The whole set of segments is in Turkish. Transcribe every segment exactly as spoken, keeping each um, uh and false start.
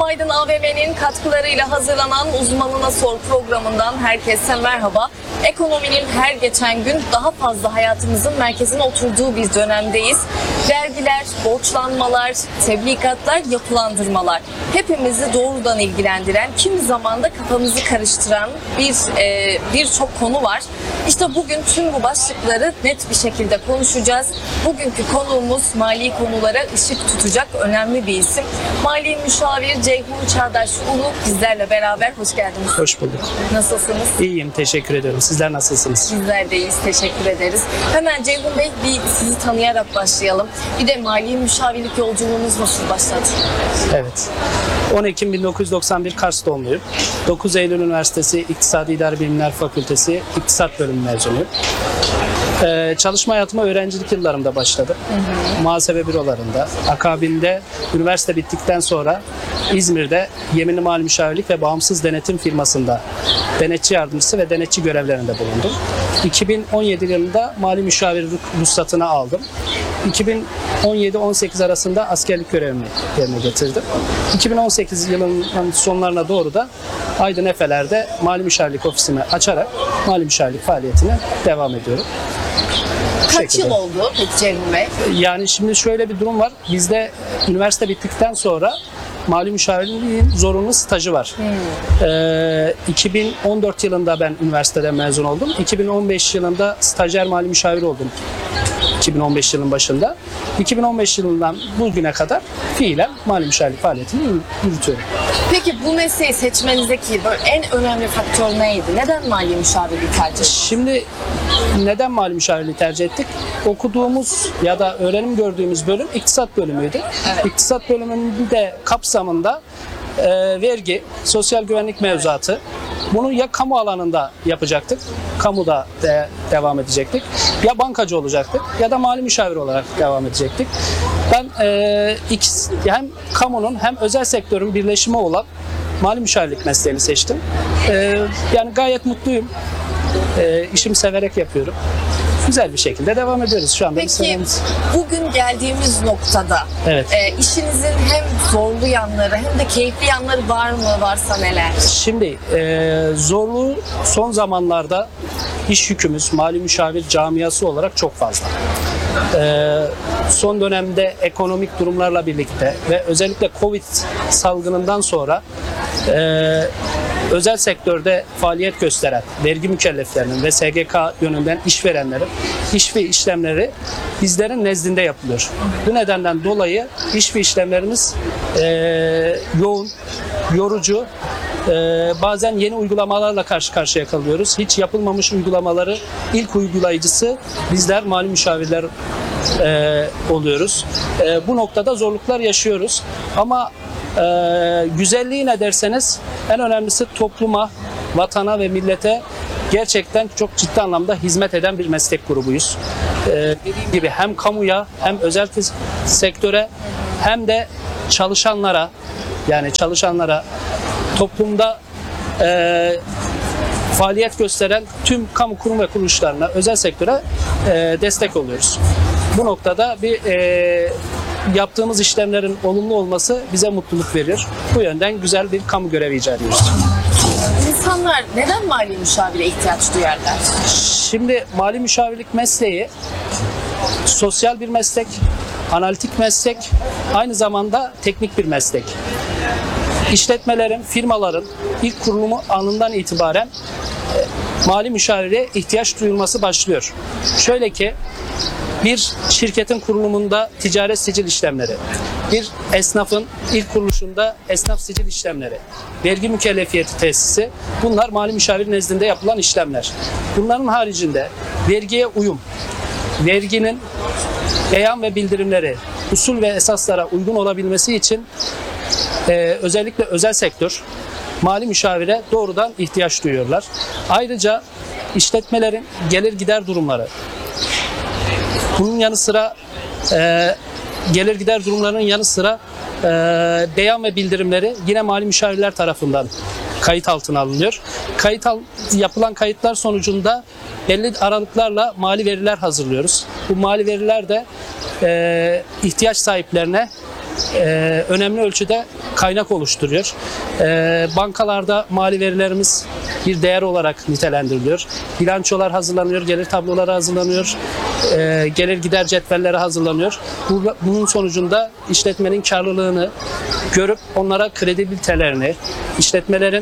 Günaydın A V M'nin katkılarıyla hazırlanan Uzmanına Sor programından herkese merhaba. Ekonominin her geçen gün daha fazla hayatımızın merkezine oturduğu bir dönemdeyiz. Vergiler, borçlanmalar, tebligatlar, yapılandırmalar hepimizi doğrudan ilgilendiren, kimi zaman da kafamızı karıştıran bir e, birçok konu var. İşte bugün tüm bu başlıkları net bir şekilde konuşacağız. Bugünkü konuğumuz mali konulara ışık tutacak önemli bir isim. Mali müşavir Ceyhun Çağdaş Ulu bizlerle beraber. Hoş geldiniz. Hoş bulduk. Nasılsınız? İyiyim, teşekkür ediyorum. Sizler nasılsınız? Bizler de iyiyiz, teşekkür ederiz. Hemen Ceyhun Bey, bir sizi tanıyarak başlayalım. Bir de mali müşavirlik yolculuğunuz nasıl başladı? Evet. on Ekim bin dokuz yüz doksan bir Kars doğumluyum. dokuz Eylül Üniversitesi İktisadi İdari Bilimler Fakültesi İktisat Bölümü mezunuyum. Ee, çalışma hayatıma öğrencilik yıllarımda başladı. Hı hı. Muhasebe bürolarında. Akabinde üniversite bittikten sonra İzmir'de yeminli mali müşavirlik ve bağımsız denetim firmasında denetçi yardımcısı ve denetçi görevlerinde bulundum. iki bin on yedi yılında mali müşavirlik ruhsatını aldım. iki bin on yedi on sekiz arasında askerlik görevimi yerine getirdim. iki bin on sekiz yılının sonlarına doğru da Aydın Efeler'de mali müşavirlik ofisimi açarak mali müşavirlik faaliyetine devam ediyorum. Kaç yıl oldu peki Ceyhun Bey? Yani şimdi şöyle bir durum var. Bizde üniversite bittikten sonra mali müşavirliğin zorunlu stajı var. Hmm. Ee, iki bin on dört yılında ben üniversiteden mezun oldum. iki bin on beş yılında stajyer mali müşavir oldum. iki bin on beş yılın başında. iki bin on beş yılından bugüne kadar fiilen mali müşavirlik faaliyetini yürütüyorum. Peki bu mesleği seçmenizdeki böyle en önemli faktör neydi? Neden mali müşavirliği tercih ettiniz? Şimdi neden mali müşavirliği tercih ettik? Okuduğumuz ya da öğrenim gördüğümüz bölüm iktisat bölümüydü. Evet. İktisat bölümünün de kapsamında e, vergi, sosyal güvenlik mevzuatı, bunu ya kamu alanında yapacaktık, kamuda de devam edecektik, ya bankacı olacaktık ya da mali müşavir olarak devam edecektik. Ben e, ikisi, hem kamunun hem özel sektörün birleşimi olan mali müşavirlik mesleğini seçtim. E, yani gayet mutluyum. E, işimi severek yapıyorum. Güzel bir şekilde devam ediyoruz şu anda. Peki bugün geldiğimiz noktada evet. e, işinizin hem zorlu yanları hem de keyifli yanları var mı? Varsa neler? Şimdi e, zorluğu son zamanlarda iş yükümüz mali müşavir camiası olarak çok fazla. E, son dönemde ekonomik durumlarla birlikte ve özellikle Covid salgınından sonra e, özel sektörde faaliyet gösteren vergi mükelleflerinin ve S G K yönünden işverenlerin iş ve işlemleri bizlerin nezdinde yapılıyor. Bu nedenden dolayı iş ve işlemlerimiz e, yoğun, yorucu, e, bazen yeni uygulamalarla karşı karşıya kalıyoruz. Hiç yapılmamış uygulamaları ilk uygulayıcısı bizler mali müşavirler e, oluyoruz. E, bu noktada zorluklar yaşıyoruz ama Ee, güzelliği ne derseniz en önemlisi topluma, vatana ve millete gerçekten çok ciddi anlamda hizmet eden bir meslek grubuyuz. Ee, dediğim gibi hem kamuya hem özel sektöre hem de çalışanlara, yani çalışanlara, toplumda e, faaliyet gösteren tüm kamu kurum ve kuruluşlarına, özel sektöre e, destek oluyoruz. Bu noktada bir e, yaptığımız işlemlerin olumlu olması bize mutluluk verir. Bu yönden güzel bir kamu görevi icra ediyoruz. İnsanlar neden mali müşavire ihtiyaç duyarlar? Şimdi mali müşavirlik mesleği sosyal bir meslek, analitik meslek, aynı zamanda teknik bir meslek. İşletmelerin, firmaların ilk kurulumu anından itibaren e, mali müşavire ihtiyaç duyulması başlıyor. Şöyle ki, bir şirketin kurulumunda ticaret sicil işlemleri, bir esnafın ilk kuruluşunda esnaf sicil işlemleri, vergi mükellefiyeti tesisi, bunlar mali müşavir nezdinde yapılan işlemler. Bunların haricinde vergiye uyum, verginin beyan ve bildirimleri, usul ve esaslara uygun olabilmesi için e, özellikle özel sektör mali müşavire doğrudan ihtiyaç duyuyorlar. Ayrıca işletmelerin gelir gider durumları, bunun yanı sıra e, gelir gider durumlarının yanı sıra e, beyan ve bildirimleri yine mali müşavirler tarafından kayıt altına alınıyor. Kayıt al, yapılan kayıtlar sonucunda belli aralıklarla mali veriler hazırlıyoruz. Bu mali veriler de e, ihtiyaç sahiplerine e, önemli ölçüde kaynak oluşturuyor. E, bankalarda mali verilerimiz bir değer olarak nitelendiriliyor. Bilançolar hazırlanıyor, gelir tabloları hazırlanıyor, e, gelir gider cetvelleri hazırlanıyor. Bu, bunun sonucunda işletmenin karlılığını görüp onlara kredibilitelerini, işletmelerin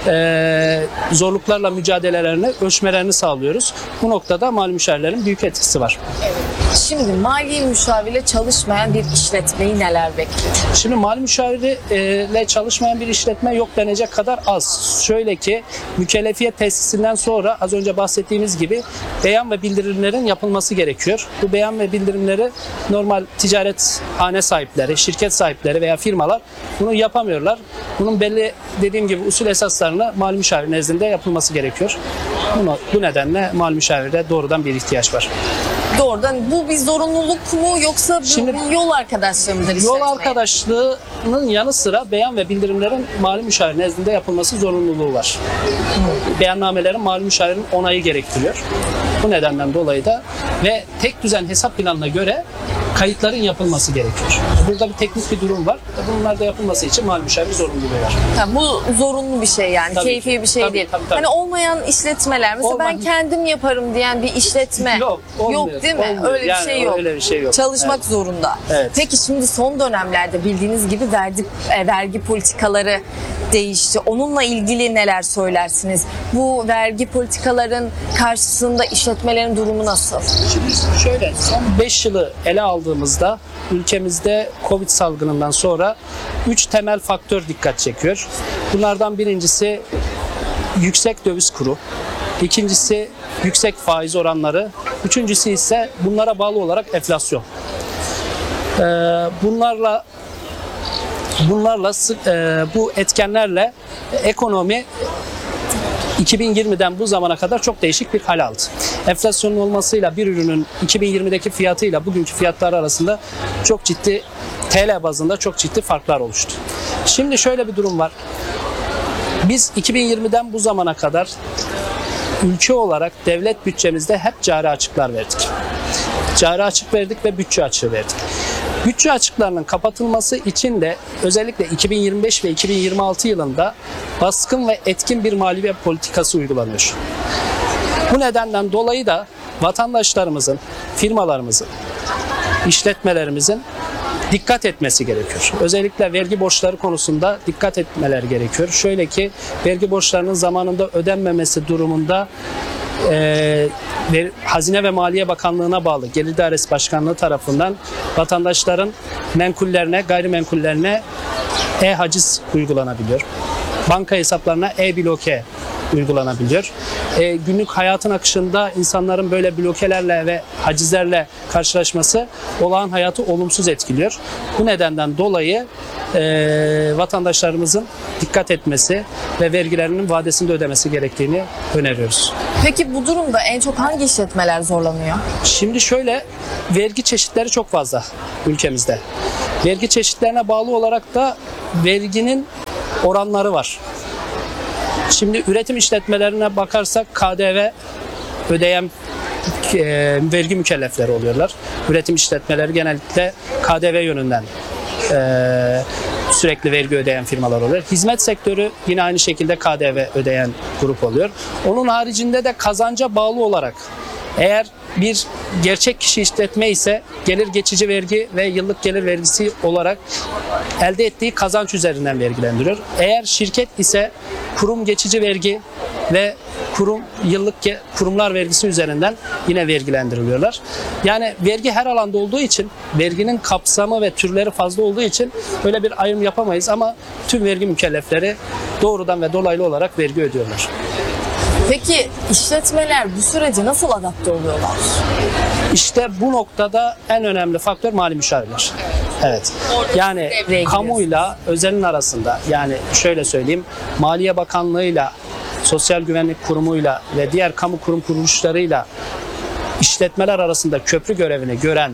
e, zorluklarla mücadelelerini ölçmelerini sağlıyoruz. Bu noktada mali müşavirlerin büyük etkisi var. Şimdi mali müşavirle çalışmayan bir işletmeyi neler bekliyor? Şimdi mali müşavirle çalışmayan bir işletme yok denecek kadar az. Şöyle ki mükellefiyet tesisinden sonra az önce bahsettiğimiz gibi beyan ve bildirimlerin yapılması gerekiyor. Bu beyan ve bildirimleri normal ticarethane sahipleri, şirket sahipleri veya firmalar bunu yapamıyorlar. Bunun belli dediğim gibi usul esaslarını mali müşavir nezdinde yapılması gerekiyor. Bunu, bu nedenle mali müşavirde doğrudan bir ihtiyaç var. Doğrudan bu bir zorunluluk mu yoksa bu Şimdi, bir yol arkadaşlığı mıdır Yol işletmeye? arkadaşlığının yanı sıra beyan ve bildirimlerin mali müşavir nezdinde yapılması zorunluluğu var. Hmm. Beyannamelerin mali müşavirin onayı gerektiriyor. Bu nedenden dolayı da ve tek düzen hesap planına göre kayıtların yapılması gerekiyor. Burada bir teknik bir durum var. Bunlar da yapılması için mali müşavir zorunluluğu var. Ha, bu zorunlu bir şey yani, Tabii keyfi ki. bir şey Tabii, değil. tabii, tabii. Hani olmayan işletmeler, mesela Olmaz. ben kendim yaparım diyen bir işletme Yok, olmuyor, yok değil mi? olmuyor. Öyle bir Yani şey yok. öyle bir şey yok. Çalışmak Evet. zorunda. Evet. Peki şimdi son dönemlerde bildiğiniz gibi vergi, e, vergi politikaları değişti. Onunla ilgili neler söylersiniz? Bu vergi politikaların karşısında işletmelerin durumu nasıl? Şimdi şöyle, son beş yılı ele aldığımızda ülkemizde Covid salgınından sonra üç temel faktör dikkat çekiyor. Bunlardan birincisi yüksek döviz kuru, ikincisi yüksek faiz oranları, üçüncüsü ise bunlara bağlı olarak enflasyon. Ee, bunlarla bunlarla e, bu etkenlerle ekonomi iki bin yirmiden bu zamana kadar çok değişik bir hal aldı. Enflasyonun olmasıyla bir ürünün iki bin yirmideki fiyatıyla bugünkü fiyatlar arasında çok ciddi T L bazında çok ciddi farklar oluştu. Şimdi şöyle bir durum var. Biz iki bin yirmiden bu zamana kadar ülke olarak devlet bütçemizde hep cari açıklar verdik. Cari açık verdik ve bütçe açığı verdik. Bütçe açıklarının kapatılması için de özellikle iki bin yirmi beş ve iki bin yirmi altı yılında baskın ve etkin bir maliye politikası uygulanıyor. Bu nedenden dolayı da vatandaşlarımızın, firmalarımızın, işletmelerimizin dikkat etmesi gerekiyor. Özellikle vergi borçları konusunda dikkat etmeler gerekiyor. Şöyle ki vergi borçlarının zamanında ödenmemesi durumunda e, Hazine ve Maliye Bakanlığı'na bağlı Gelir İdaresi Başkanlığı tarafından vatandaşların menkullerine, gayrimenkullerine e-haciz uygulanabiliyor. Banka hesaplarına e-bloke uygulanabiliyor. E, günlük hayatın akışında insanların böyle blokelerle ve hacizlerle karşılaşması olağan hayatı olumsuz etkiliyor. Bu nedenden dolayı e, vatandaşlarımızın dikkat etmesi ve vergilerinin vadesinde ödemesi gerektiğini öneriyoruz. Peki bu durumda en çok hangi işletmeler zorlanıyor? Şimdi şöyle, vergi çeşitleri çok fazla ülkemizde. Vergi çeşitlerine bağlı olarak da verginin oranları var. Şimdi üretim işletmelerine bakarsak K D V ödeyen e, vergi mükellefleri oluyorlar. Üretim işletmeleri genellikle K D V yönünden e, sürekli vergi ödeyen firmalar oluyor. Hizmet sektörü yine aynı şekilde K D V ödeyen grup oluyor. Onun haricinde de kazanca bağlı olarak eğer bir gerçek kişi işletme ise gelir geçici vergi ve yıllık gelir vergisi olarak elde ettiği kazanç üzerinden vergilendiriyor. Eğer şirket ise kurum geçici vergi ve kurum yıllık kurumlar vergisi üzerinden yine vergilendiriliyorlar. Yani vergi her alanda olduğu için, verginin kapsamı ve türleri fazla olduğu için böyle bir ayrım yapamayız ama tüm vergi mükellefleri doğrudan ve dolaylı olarak vergi ödüyorlar. Peki işletmeler bu sürece nasıl adapte oluyorlar? İşte bu noktada en önemli faktör mali müşavirler. Evet. Yani kamuyla özelin arasında, yani şöyle söyleyeyim, Maliye Bakanlığı'yla, Sosyal Güvenlik Kurumu'yla ve diğer kamu kurum kuruluşlarıyla işletmeler arasında köprü görevini gören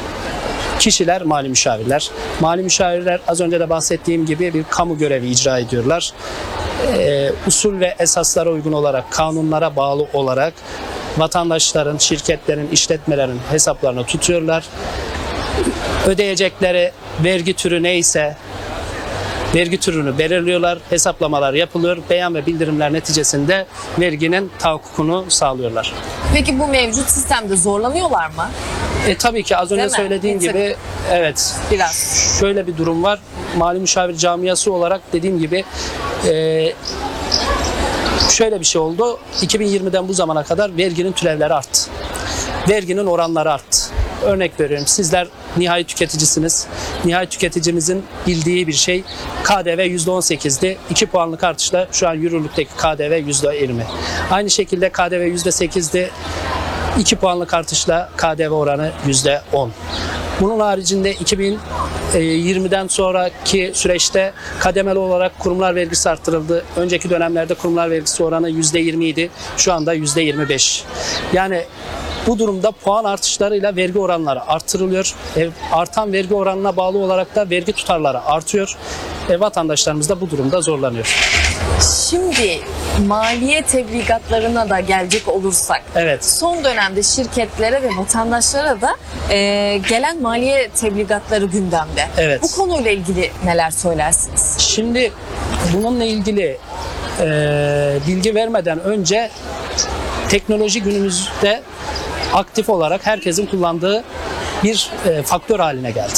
kişiler mali müşavirler. Mali müşavirler az önce de bahsettiğim gibi bir kamu görevi icra ediyorlar. Ee, usul ve esaslara uygun olarak, kanunlara bağlı olarak vatandaşların, şirketlerin, işletmelerin hesaplarını tutuyorlar. ödeyecekleri vergi türü neyse vergi türünü belirliyorlar, hesaplamalar yapılıyor, beyan ve bildirimler neticesinde verginin tahakkukunu sağlıyorlar. Peki bu mevcut sistemde zorlanıyorlar mı? E, tabii ki az önce Değil mi? söylediğim Bir tık. gibi evet. Biraz. Şöyle bir durum var. Mali müşavir camiası olarak dediğim gibi e, şöyle bir şey oldu. iki bin yirmiden bu zamana kadar verginin türevleri arttı. Verginin oranları arttı. Örnek veriyorum. Sizler nihai tüketicisiniz. Nihai tüketicimizin bildiği bir şey. K D V yüzde on sekizdi. iki puanlık artışla şu an yürürlükteki K D V yüzde yirmi. Aynı şekilde K D V yüzde sekizdi. iki puanlık artışla K D V oranı yüzde on. Bunun haricinde iki bin yirmiden sonraki süreçte kademeli olarak kurumlar vergisi arttırıldı. Önceki dönemlerde kurumlar vergisi oranı yüzde yirmi idi. Şu anda yüzde yirmi beş. Yani bu durumda puan artışlarıyla vergi oranları artırılıyor. E, artan vergi oranına bağlı olarak da vergi tutarları artıyor. E, vatandaşlarımız da bu durumda zorlanıyor. Şimdi maliye tebligatlarına da gelecek olursak, Evet. son dönemde şirketlere ve vatandaşlara da e, gelen maliye tebligatları gündemde. Evet. Bu konuyla ilgili neler söylersiniz? Şimdi bununla ilgili e, bilgi vermeden önce teknoloji günümüzde aktif olarak herkesin kullandığı bir e, faktör haline geldi.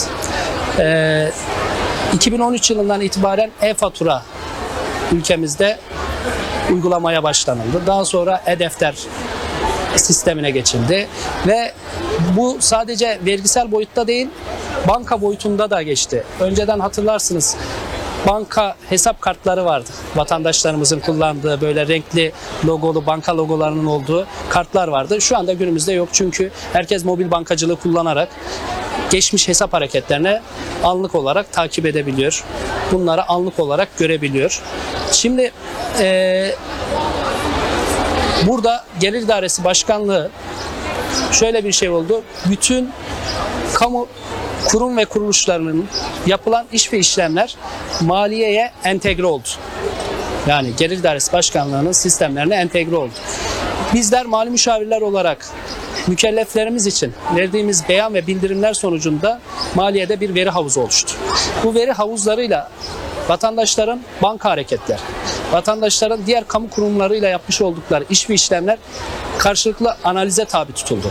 E, iki bin on üç yılından itibaren e-fatura ülkemizde uygulamaya başlanıldı. Daha sonra e-defter sistemine geçildi ve bu sadece vergisel boyutta değil, banka boyutunda da geçti. Önceden hatırlarsınız, banka hesap kartları vardı. Vatandaşlarımızın kullandığı böyle renkli logolu banka logolarının olduğu kartlar vardı. Şu anda günümüzde yok çünkü herkes mobil bankacılığı kullanarak geçmiş hesap hareketlerini anlık olarak takip edebiliyor. Bunları anlık olarak görebiliyor. Şimdi e, burada Gelir İdaresi Başkanlığı şöyle bir şey oldu. Bütün kamu kurum ve kuruluşlarının yapılan iş ve işlemler maliyeye entegre oldu. Yani Gelir İdaresi Başkanlığı'nın sistemlerine entegre oldu. Bizler mali müşavirler olarak mükelleflerimiz için verdiğimiz beyan ve bildirimler sonucunda maliyede bir veri havuzu oluştu. Bu veri havuzlarıyla vatandaşların banka hareketleri, vatandaşların diğer kamu kurumlarıyla yapmış oldukları iş ve işlemler karşılıklı analize tabi tutuldu.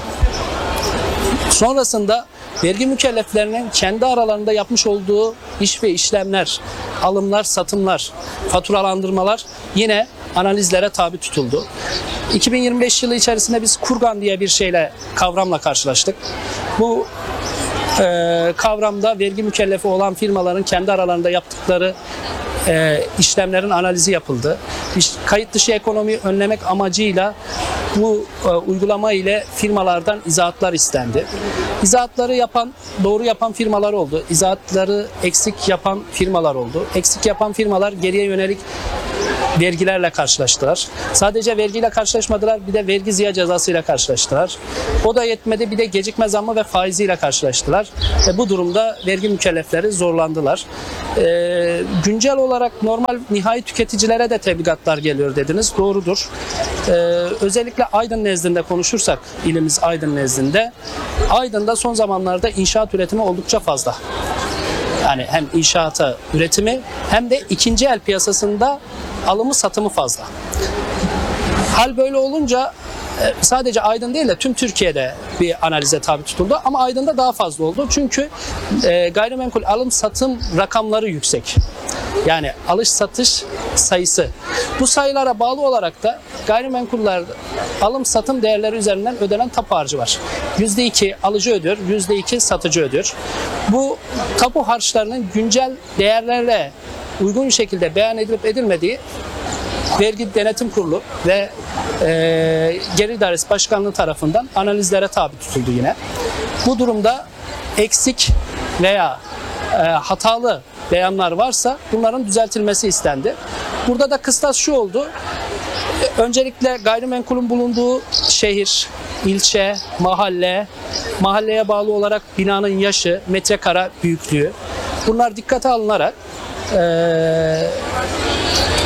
Sonrasında vergi mükelleflerinin kendi aralarında yapmış olduğu iş ve işlemler, alımlar, satımlar, faturalandırmalar yine analizlere tabi tutuldu. iki bin yirmi beş yılı içerisinde biz Kurgan diye bir şeyle, kavramla karşılaştık. Bu e, kavramda vergi mükellefi olan firmaların kendi aralarında yaptıkları e, işlemlerin analizi yapıldı. İş, kayıt dışı ekonomiyi önlemek amacıyla bu e, uygulama ile firmalardan izahatlar istendi. İzahatları yapan, doğru yapan firmalar oldu. İzahatları eksik yapan firmalar oldu. Eksik yapan firmalar geriye yönelik vergilerle karşılaştılar. Sadece vergiyle karşılaşmadılar, bir de vergi ziya cezasıyla karşılaştılar. O da yetmedi, bir de gecikme zammı ve faiziyle karşılaştılar. E, bu durumda vergi mükellefleri zorlandılar. E, güncel olarak normal nihai tüketicilere de tebligatlar geliyor dediniz. Doğrudur. E, özellikle Aydın nezdinde konuşursak, ilimiz Aydın nezdinde, Aydın'da son zamanlarda inşaat üretimi oldukça fazla. Yani hem inşaata üretimi hem de ikinci el piyasasında alımı satımı fazla. Hal böyle olunca sadece Aydın değil de tüm Türkiye'de bir analize tabi tutuldu ama Aydın'da daha fazla oldu. Çünkü gayrimenkul alım satım rakamları yüksek. Yani alış satış sayısı. Bu sayılara bağlı olarak da gayrimenkuller alım satım değerleri üzerinden ödenen tapu harcı var. yüzde iki alıcı ödüyor, yüzde iki satıcı ödüyor. Bu tapu harçlarının güncel değerlerle uygun bir şekilde beyan edilip edilmediği Vergi Denetim Kurulu ve e, Gelir İdaresi Başkanlığı tarafından analizlere tabi tutuldu yine. Bu durumda eksik veya e, hatalı beyanlar varsa bunların düzeltilmesi istendi. Burada da kıstas şu oldu. Öncelikle gayrimenkulün bulunduğu şehir, ilçe, mahalle, mahalleye bağlı olarak binanın yaşı, metrekare büyüklüğü, bunlar dikkate alınarak e,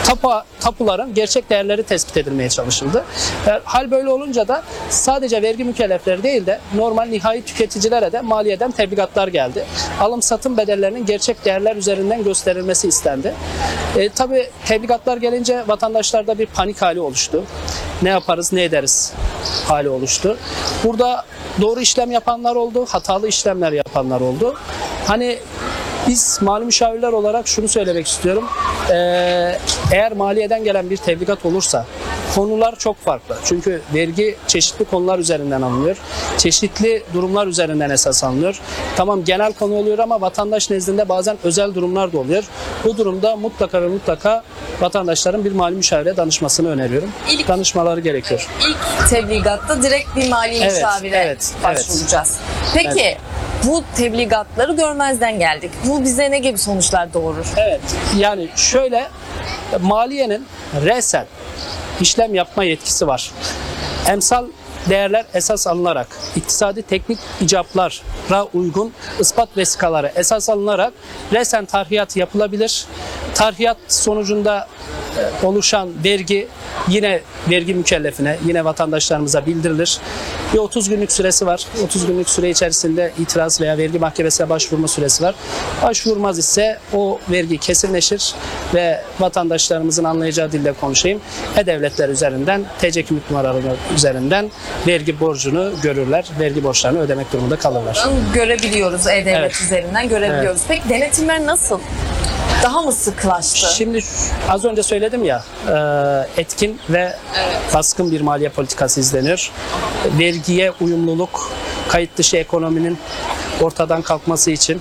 tapu, tapuların gerçek değerleri tespit edilmeye çalışıldı. E, hal böyle olunca da sadece vergi mükellefleri değil de normal nihai tüketicilere de maliyeden tebligatlar geldi. Alım satım bedellerinin gerçek değerler üzerinden gösterilmesi istendi. E, tabii tebligatlar gelince vatandaşlarda bir panik hali oluştu. Ne yaparız, ne ederiz hali oluştu. Burada doğru işlem yapanlar oldu, hatalı işlemler yapanlar oldu. Hani biz mali müşavirler olarak şunu söylemek istiyorum. Ee, eğer maliyeden gelen bir tebligat olursa konular çok farklı. Çünkü vergi çeşitli konular üzerinden alınıyor. Çeşitli durumlar üzerinden esas alınıyor. Tamam genel konu oluyor ama vatandaş nezdinde bazen özel durumlar da oluyor. Bu durumda mutlaka ve mutlaka vatandaşların bir mali müşavire danışmasını öneriyorum. İlk, Danışmaları gerekiyor. İlk tebligatta direkt bir mali evet, müşavire evet, başvuracağız. Peki evet. Bu tebligatları görmezden geldik. Bu bize ne gibi sonuçlar doğurur? Evet. Yani şöyle, maliyenin resen işlem yapma yetkisi var. Emsal değerler esas alınarak, iktisadi teknik icaplara uygun ispat vesikaları esas alınarak resen tarhiyat yapılabilir. Tarhiyat sonucunda oluşan vergi yine vergi mükellefine, yine vatandaşlarımıza bildirilir. Bir otuz günlük süresi var. otuz günlük süre içerisinde itiraz veya vergi mahkemesine başvurma süresi var. Başvurmaz ise o vergi kesinleşir ve vatandaşlarımızın anlayacağı dilde konuşayım. E-Devletler üzerinden, T C kimlik numaraları üzerinden vergi borcunu görürler. Vergi borçlarını ödemek durumunda kalırlar. Görebiliyoruz E-Devlet Evet. üzerinden görebiliyoruz. Evet. Peki denetimler nasıl? Daha mı sıklaştı? Şimdi az önce söyledim ya, etkin ve evet. baskın bir maliye politikası izleniyor. Vergiye uyumluluk, kayıt dışı ekonominin ortadan kalkması için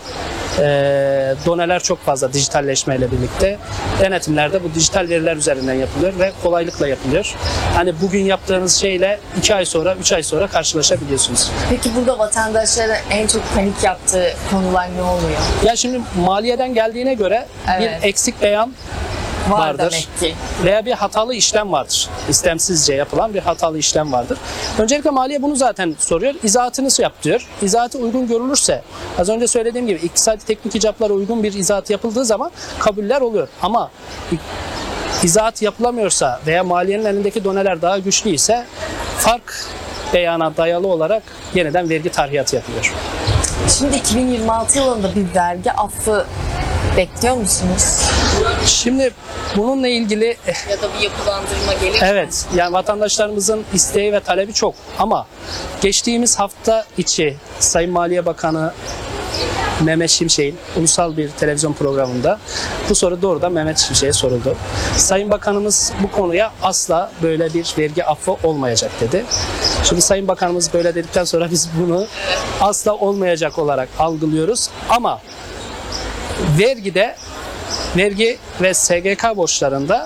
doneler çok fazla dijitalleşmeyle birlikte. Denetimler de bu dijital veriler üzerinden yapılıyor ve kolaylıkla yapılıyor. Hani bugün yaptığınız şeyle iki ay sonra, üç ay sonra karşılaşabiliyorsunuz. Peki burada vatandaşlara en çok panik yaptığı konular ne oluyor? Ya şimdi maliyeden geldiğine göre evet. bir eksik beyan Var vardır. Demek ki. Veya bir hatalı işlem vardır. İstemsizce yapılan bir hatalı işlem vardır. Öncelikle maliye bunu zaten soruyor. İzahatını yap diyor. İzahatı uygun görülürse, az önce söylediğim gibi iktisadi teknik icaplara uygun bir izahat yapıldığı zaman kabuller oluyor. Ama izahat yapılamıyorsa veya maliyenin elindeki doneler daha güçlü ise fark beyana dayalı olarak yeniden vergi tarhiyatı yapılıyor. Şimdi iki bin yirmi altı yılında bir vergi affı bekliyor musunuz? Şimdi bununla ilgili ya da bir yapılandırma gelir mi? Evet, yani vatandaşlarımızın isteği ve talebi çok ama geçtiğimiz hafta içi Sayın Maliye Bakanı Mehmet Şimşek'in ulusal bir televizyon programında bu soru doğrudan Mehmet Şimşek'e soruldu. Sayın Bakanımız bu konuya asla böyle bir vergi affı olmayacak dedi. Şimdi Sayın Bakanımız böyle dedikten sonra biz bunu asla olmayacak olarak algılıyoruz ama vergide, vergi ve S G K borçlarında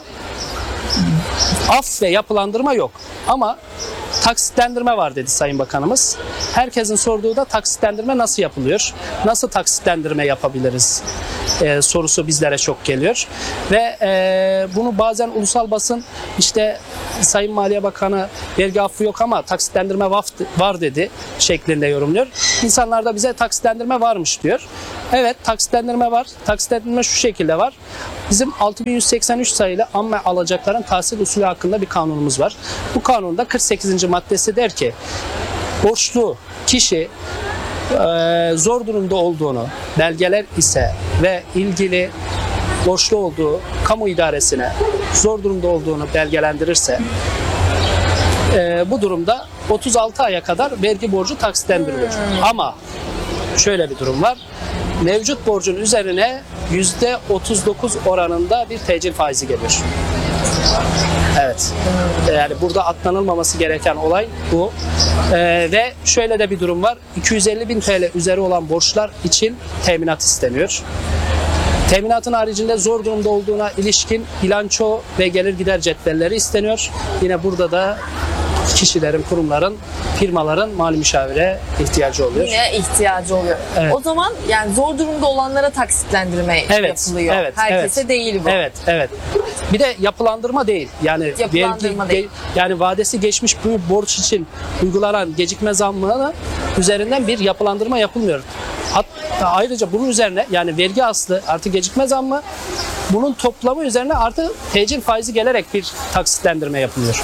af ve yapılandırma yok. Ama taksitlendirme var dedi Sayın Bakanımız. Herkesin sorduğu da taksitlendirme nasıl yapılıyor? Nasıl taksitlendirme yapabiliriz? Ee, sorusu bizlere çok geliyor. Ve e, bunu bazen ulusal basın işte Sayın Maliye Bakanı vergi affı yok ama taksitlendirme var dedi şeklinde yorumluyor. İnsanlar da bize taksitlendirme varmış diyor. Evet, taksitlendirme var. Taksitlendirme şu şekilde var. Bizim altı bin yüz seksen üç sayılı amme alacakların tahsil usulü hakkında bir kanunumuz var. Bu kanunda kırk sekizinci maddesi der ki borçlu kişi e, zor durumda olduğunu belgeler ise ve ilgili borçlu olduğu kamu idaresine zor durumda olduğunu belgelendirirse e, bu durumda otuz altı aya kadar vergi borcu taksitlendiriliyor. Hmm. Ama şöyle bir durum var. Mevcut borcun üzerine yüzde otuz dokuz oranında bir tecil faizi geliyor. Evet. Yani burada atlanılmaması gereken olay bu. Ee, ve şöyle de bir durum var. iki yüz elli bin T L üzeri olan borçlar için teminat isteniyor. Teminatın haricinde zor durumda olduğuna ilişkin bilanço ve gelir gider cetvelleri isteniyor. Yine burada da kişilerin, kurumların, firmaların mali müşavire ihtiyacı oluyor. Yine ihtiyacı oluyor. Evet. O zaman yani zor durumda olanlara taksitlendirme Evet, yapılıyor. evet, Herkese evet. değil bu. Evet, evet. Bir de yapılandırma değil. Yani Yapılandırma vergi, değil. ge- yani vadesi geçmiş bu borç için uygulanan gecikme zammına üzerinden bir yapılandırma yapılmıyor. Hatta ayrıca bunun üzerine yani vergi aslı artı gecikme zammı, bunun toplamı üzerine artı tecil faizi gelerek bir taksitlendirme yapılıyor.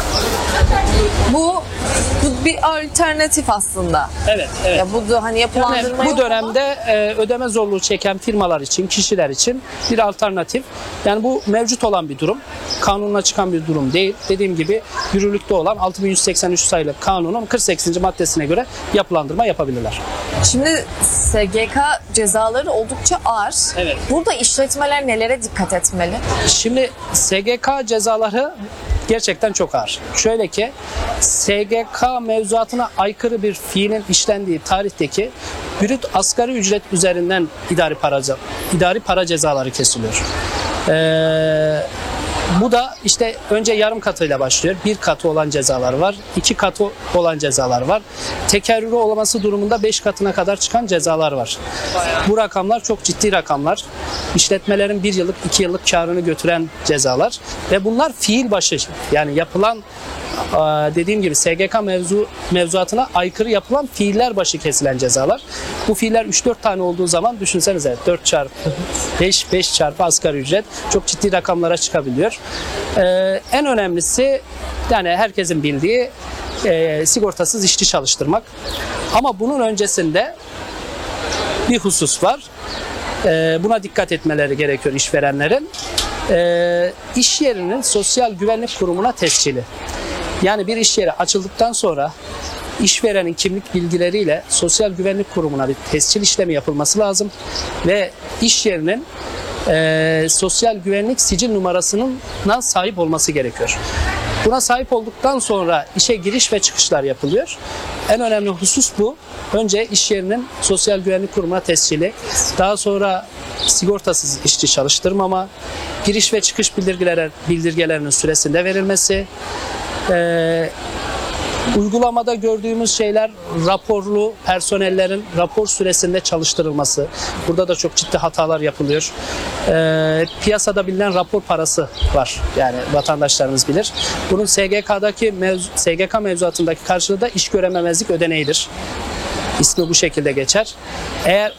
Bu, bu bir alternatif aslında. Evet, evet. Ya bu da hani Yani yapılandırma bu yok dönemde e, ödeme zorluğu çeken firmalar için, kişiler için bir alternatif. Yani bu mevcut olan bir durum. Kanunla çıkan bir durum değil. Dediğim gibi yürürlükte olan altı bin yüz seksen üç sayılı kanunun kırk sekizinci maddesine göre yapılandırma yapabilirler. ama şimdi S G K cezaları oldukça ağır. Evet. Burada işletmeler nelere dikkat etmeli? Şimdi S G K cezaları gerçekten çok ağır. Şöyle ki S G K mevzuatına aykırı bir fiilin işlendiği tarihteki brüt asgari ücret üzerinden idari para, idari para cezaları kesiliyor. Ee, bu da işte önce yarım katıyla başlıyor. Bir katı olan cezalar var. iki katı olan cezalar var. Tekerrürü olması durumunda beş katına kadar çıkan cezalar var. Bu rakamlar çok ciddi rakamlar. İşletmelerin bir yıllık, iki yıllık karını götüren cezalar. Ve bunlar fiil başı. Yani yapılan dediğim gibi S G K mevzu, mevzuatına aykırı yapılan fiiller başı kesilen cezalar. Bu fiiller üç dört tane olduğu zaman düşünsenize dört çarpı beş, beş çarpı asgari ücret çok ciddi rakamlara çıkabiliyor. Ee, en önemlisi yani herkesin bildiği e, sigortasız işçi çalıştırmak. Ama bunun öncesinde bir husus var. Ee, buna dikkat etmeleri gerekiyor işverenlerin. Ee, iş yerinin Sosyal Güvenlik Kurumu'na tescili. Yani bir iş yeri açıldıktan sonra işverenin kimlik bilgileriyle Sosyal Güvenlik Kurumu'na bir tescil işlemi yapılması lazım ve iş yerinin e, sosyal güvenlik sicil numarasına sahip olması gerekiyor. Buna sahip olduktan sonra işe giriş ve çıkışlar yapılıyor. En önemli husus bu. Önce iş yerinin Sosyal Güvenlik Kurumu'na tescili, daha sonra sigortasız işçi çalıştırmama, giriş ve çıkış bildirgeler, bildirgelerinin süresinde verilmesi, Ee, uygulamada gördüğümüz şeyler raporlu personellerin rapor süresinde çalıştırılması. Burada da çok ciddi hatalar yapılıyor. Ee, piyasada bilinen rapor parası var. Yani vatandaşlarımız bilir. Bunun S G K'daki mevzu, S G K mevzuatındaki karşılığı da iş görememezlik ödeneğidir. İsmi bu şekilde geçer. Eğer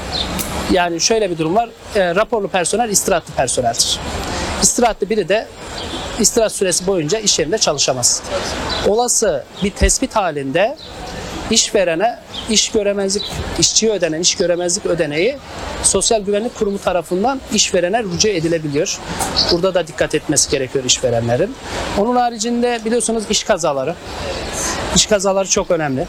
yani şöyle bir durum var. E, raporlu personel istirahatlı personeldir. İstirahatlı biri de istirahat süresi boyunca iş yerinde çalışamaz. Olası bir tespit halinde işverene iş göremezlik, işçiye ödenen iş göremezlik ödeneği Sosyal Güvenlik Kurumu tarafından işverene rücu edilebiliyor. Burada da dikkat etmesi gerekiyor işverenlerin. Onun haricinde biliyorsunuz iş kazaları. İş kazaları çok önemli.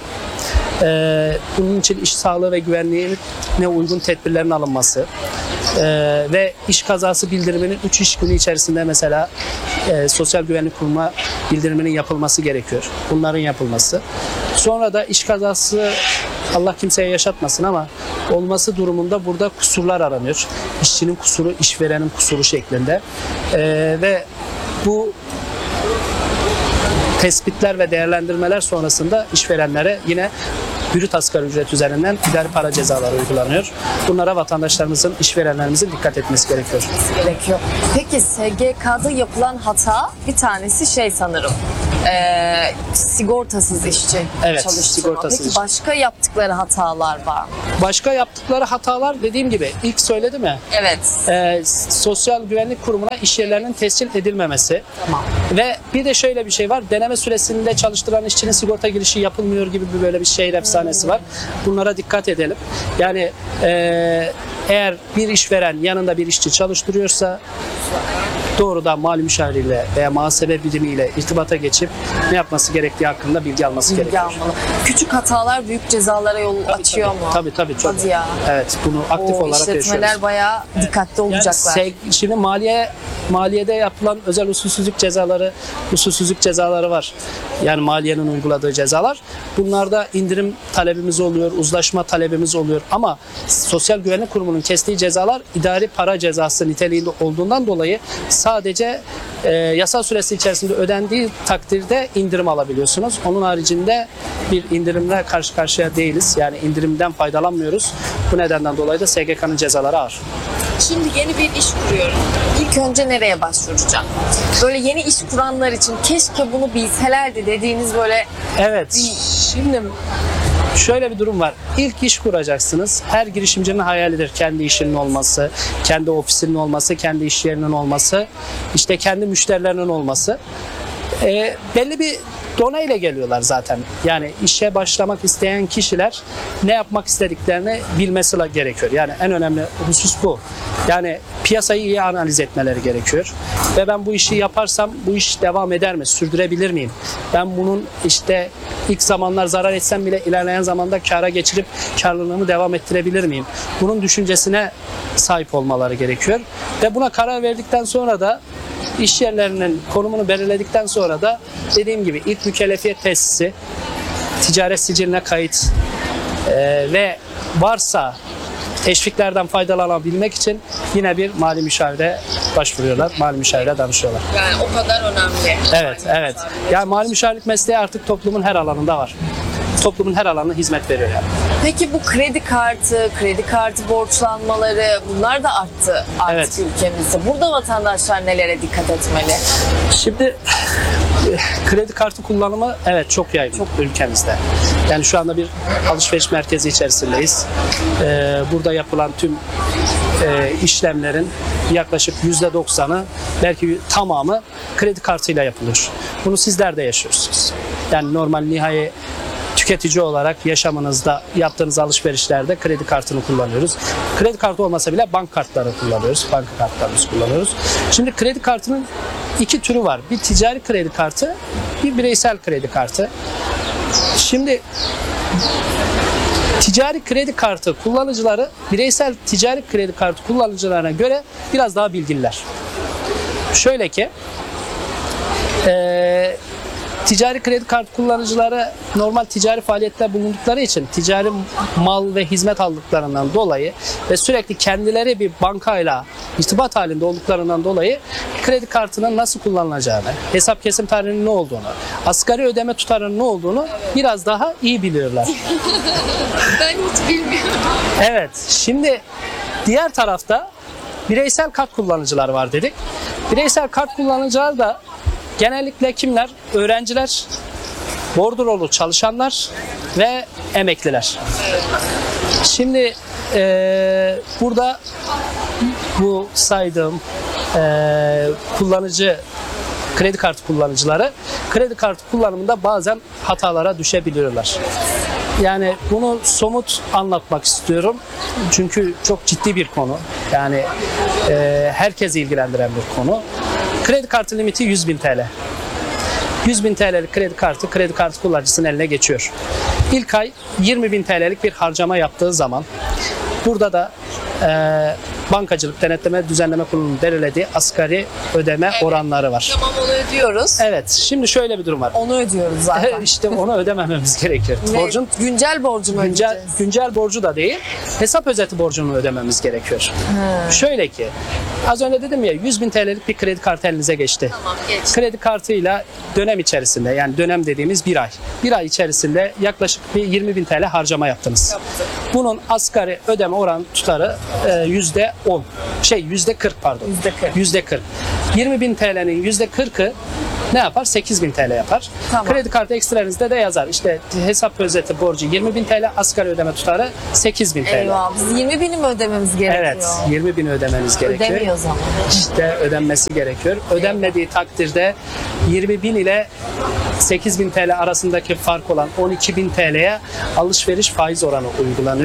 Ee, bunun için iş sağlığı ve güvenliğine uygun tedbirlerin alınması ee, ve iş kazası bildiriminin üç iş günü içerisinde mesela e, Sosyal Güvenlik Kurumu'na bildiriminin yapılması gerekiyor. Bunların yapılması. Sonra da iş kazası Allah kimseye yaşatmasın ama olması durumunda burada kusurlar aranıyor. İşçinin kusuru, işverenin kusuru şeklinde ee, ve bu tespitler ve değerlendirmeler sonrasında işverenlere yine brüt asgari ücret üzerinden idari para cezaları uygulanıyor. Bunlara vatandaşlarımızın, işverenlerimizin dikkat etmesi gerekiyor. Gerekiyor. Peki S G K'da yapılan hata bir tanesi şey sanırım. E, sigortasız işçi Evet, çalıştırma. sigortasız Peki işçi. başka yaptıkları hatalar var mı? Başka yaptıkları hatalar dediğim gibi ilk söyledim ya. Evet. E, Sosyal Güvenlik Kurumu'na iş yerlerinin tescil edilmemesi. Tamam. Ve bir de şöyle bir şey var. Deneme süresinde çalıştıran işçinin sigorta girişi yapılmıyor gibi bir böyle bir şehir efsanesi var. Bunlara dikkat edelim. Yani e, eğer bir işveren yanında bir işçi çalıştırıyorsa doğrudan mali müşaviriyle veya muhasebe birimiyle irtibata geçip ne yapması gerektiği hakkında bilgi alması Bilgi gerekiyor. almalı. Küçük hatalar büyük cezalara yol açıyor tabii, mu? Tabii tabii çok. Hadi ya. Evet bunu aktif O olarak işletmeler yaşıyoruz. bayağı dikkatli Yani olacaklar. se- şimdi maliye maliyede yapılan özel usulsüzlük cezaları, usulsüzlük cezaları var. Yani maliyenin uyguladığı cezalar. Bunlarda indirim talebimiz oluyor, uzlaşma talebimiz oluyor ama Sosyal Güvenlik Kurumu'nun kestiği cezalar idari para cezası niteliğinde olduğundan dolayı sadece e, yasal süresi içerisinde ödendiği takdirde indirim alabiliyorsunuz. Onun haricinde bir indirimle karşı karşıya değiliz. Yani indirimden faydalanmıyoruz. Bu nedenden dolayı da S G K'nın cezaları ağır. Şimdi yeni bir iş kuruyorum. İlk önce nereye başvuracağım? Böyle yeni iş kuranlar için keşke bunu bilselerdi dediğiniz böyle... Evet. Şimdi şöyle bir durum var. İlk iş kuracaksınız. Her girişimcinin hayalidir kendi işinin olması, kendi ofisinin olması, kendi iş yerinin olması, işte kendi müşterilerinin olması. E, belli bir dona ile geliyorlar zaten. Yani işe başlamak isteyen kişiler ne yapmak istediklerini bilmesi gerekiyor. Yani en önemli husus bu. Yani piyasayı iyi analiz etmeleri gerekiyor. Ve ben bu işi yaparsam bu iş devam eder mi? Sürdürebilir miyim? Ben bunun işte ilk zamanlar zarar etsem bile ilerleyen zamanda kâra geçirip karlılığımı devam ettirebilir miyim? Bunun düşüncesine sahip olmaları gerekiyor. Ve buna karar verdikten sonra da İş yerlerinin konumunu belirledikten sonra da dediğim gibi ilk mükellefiyet tesisi, ticaret siciline kayıt e, ve varsa teşviklerden faydalanabilmek için yine bir mali müşavire başvuruyorlar. Mali müşavire danışıyorlar. Yani o kadar önemli. Evet, evet. Yani mali müşavirlik mesleği artık toplumun her alanında var. Toplumun her alanına hizmet veriyor yani. Peki bu kredi kartı, kredi kartı borçlanmaları bunlar da arttı artık Evet. ülkemizde. Burada vatandaşlar nelere dikkat etmeli? Şimdi kredi kartı kullanımı evet çok yaygın çok ülkemizde. Yani şu anda bir alışveriş merkezi içerisindeyiz. Ee, burada yapılan tüm e, işlemlerin yaklaşık yüzde doksanı belki tamamı kredi kartıyla yapılıyor. Bunu sizler de yaşıyorsunuz. Yani normal nihai tüketici olarak yaşamınızda yaptığınız alışverişlerde kredi kartını kullanıyoruz. Kredi kartı olmasa bile bank kartları kullanıyoruz. Banka kartlarımızı kullanıyoruz. Şimdi kredi kartının iki türü var. Bir ticari kredi kartı, bir bireysel kredi kartı. Şimdi ticari kredi kartı kullanıcıları bireysel ticari kredi kartı kullanıcılarına göre biraz daha bilgililer. Şöyle ki eee ticari kredi kartı kullanıcıları normal ticari faaliyette bulundukları için ticari mal ve hizmet aldıklarından dolayı ve sürekli kendileri bir bankayla irtibat halinde olduklarından dolayı kredi kartının nasıl kullanılacağını, hesap kesim tarihinin ne olduğunu, asgari ödeme tutarının ne olduğunu biraz daha iyi biliyorlar. Ben hiç bilmiyorum. Evet, şimdi diğer tarafta bireysel kart kullanıcılar var dedik. Bireysel kart kullanıcılar da genellikle kimler? Öğrenciler, bordrolu çalışanlar ve emekliler. Şimdi e, burada bu saydığım e, kullanıcı, kredi kartı kullanıcıları kredi kartı kullanımında bazen hatalara düşebiliyorlar. Yani bunu somut anlatmak istiyorum. Çünkü çok ciddi bir konu. Yani e, herkesi ilgilendiren bir konu. Kredi kartı limiti yüz bin T L. yüz bin T L'lik kredi kartı, kredi kartı kullanıcısının eline geçiyor. İlk ay yirmi bin T L'lik bir harcama yaptığı zaman burada da e, Bankacılık Denetleme Düzenleme Kurulu'nun belirlediği asgari ödeme evet. oranları var. Tamam, onu ödüyoruz. Evet. Şimdi şöyle bir durum var. Onu ödüyoruz zaten. İşte onu ödemememiz gerekir. Ne? Borcun güncel borcu mu güncel, ödeyeceğiz? güncel borcu da değil, hesap özeti borcunu ödememiz gerekiyor. Hmm. Şöyle ki, az önce dedim ya yüz bin T L'lik bir kredi kartı elinize geçti. Tamam, geç. Kredi kartıyla dönem içerisinde, yani dönem dediğimiz bir ay. Bir ay içerisinde yaklaşık bir yirmi bin T L harcama yaptınız. Yaptık. Bunun asgari ödeme oran tutarı yüzde on. Şey yüzde kırk pardon. Yüzde kırk. Yüzde kırk. yirmi bin T L'nin yüzde kırkı ne yapar? sekiz bin T L yapar. Tamam. Kredi kartı ekstrenizde de yazar. İşte hesap özeti borcu yirmi bin T L, asgari ödeme tutarı sekiz bin T L. Eyvah, biz yirmi bini mi ödememiz gerekiyor? Evet, yirmi bin ödemeniz gerekiyor. Ödemiyoruz ama. İşte ödenmesi gerekiyor. Ödenmediği takdirde yirmi bin ile sekiz bin T L arasındaki fark olan on iki bin T L'ye alışveriş faiz oranı uygulanıyor.